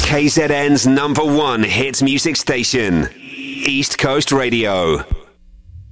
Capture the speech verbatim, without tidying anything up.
K Z N's number one hits music station, East Coast Radio.